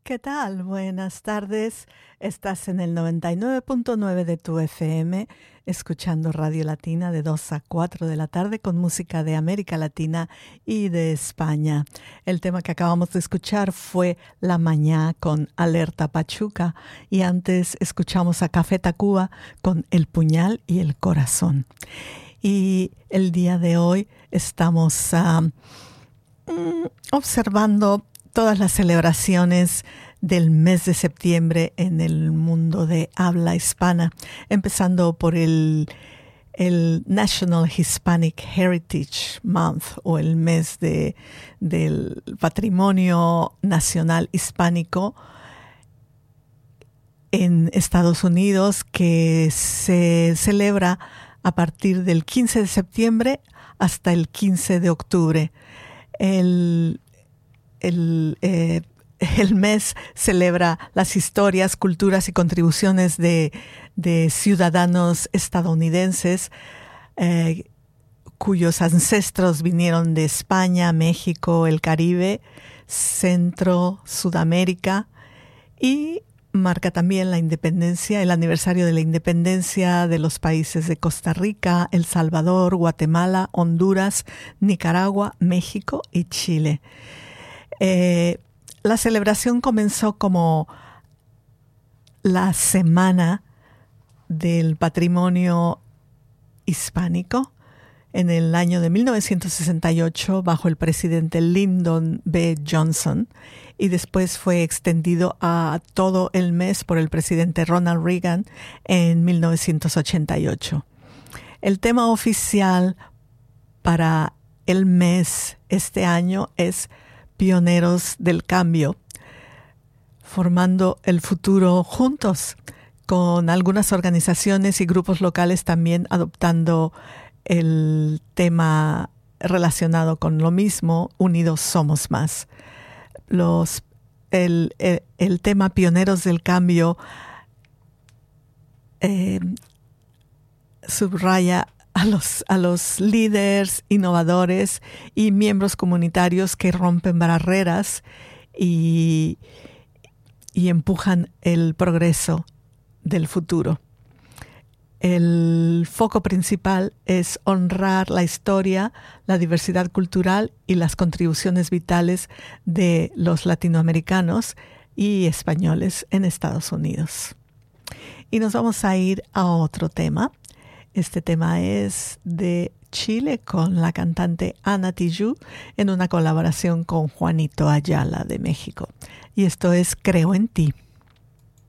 ¿Qué tal? Buenas tardes. Estás en el 99.9 de tu FM, escuchando Radio Latina de 2 a 4 de la tarde con música de América Latina y de España. El tema que acabamos de escuchar fue La Mañá con Alerta Pachuca y antes escuchamos a Café Tacuba con El Puñal y el Corazón. Y el día de hoy estamos observando todas las celebraciones del mes de septiembre en el mundo de habla hispana, empezando por el National Hispanic Heritage Month o el mes del patrimonio nacional hispánico en Estados Unidos, que se celebra a partir del 15 de septiembre hasta el 15 de octubre. El mes celebra las historias, culturas y contribuciones de ciudadanos estadounidenses cuyos ancestros vinieron de España, México, el Caribe, Centro, Sudamérica, y marca también la independencia, el aniversario de la independencia de los países de Costa Rica, El Salvador, Guatemala, Honduras, Nicaragua, México y Chile. La celebración comenzó como la Semana del Patrimonio Hispánico en el año de 1968 bajo el presidente Lyndon B. Johnson, y después fue extendido a todo el mes por el presidente Ronald Reagan en 1988. El tema oficial para el mes este año es Pioneros del Cambio, formando el futuro juntos, con algunas organizaciones y grupos locales también adoptando el tema relacionado con lo mismo, Unidos Somos Más. El tema Pioneros del Cambio subraya a los líderes, innovadores y miembros comunitarios que rompen barreras y empujan el progreso del futuro. El foco principal es honrar la historia, la diversidad cultural y las contribuciones vitales de los latinoamericanos y españoles en Estados Unidos. Y nos vamos a ir a otro tema. Este tema es de Chile con la cantante Ana Tijoux en una colaboración con Juanito Ayala de México. Y esto es Creo en ti.